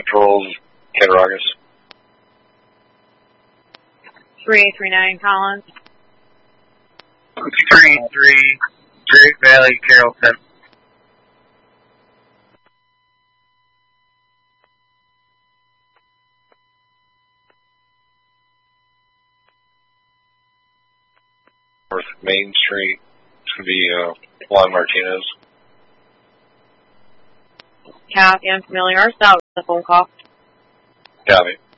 Patrols, Cattaraugus. 3839 Collins. 33, Great Valley, Carrollton. North Main Street to the Juan Martinez. Copy, unfamiliar. Start with the phone call. Copy.